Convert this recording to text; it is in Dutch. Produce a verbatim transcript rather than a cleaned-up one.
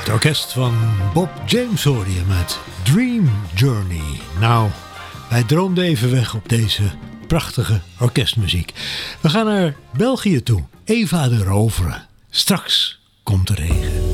Het orkest van Bob James hoorde je met Dream Journey. Nou, wij droomden even weg op deze prachtige orkestmuziek. We gaan naar België toe. Eva de Rovere. Straks komt de regen.